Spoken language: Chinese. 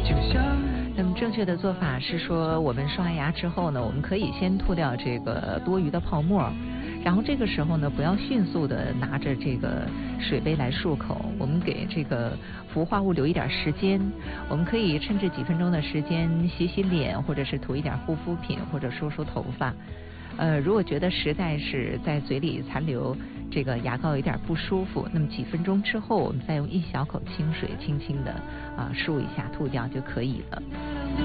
那么正确的做法是说，我们刷牙之后呢，我们可以先吐掉这个多余的泡沫，然后这个时候呢，不要迅速的拿着这个水杯来漱口，我们给这个氟化物留一点时间。我们可以趁这几分钟的时间洗洗脸，或者是涂一点护肤品，或者梳梳头发。如果觉得实在是在嘴里残留这个牙膏有点不舒服，那么几分钟之后，我们再用一小口清水轻轻的漱一下，吐掉就可以了。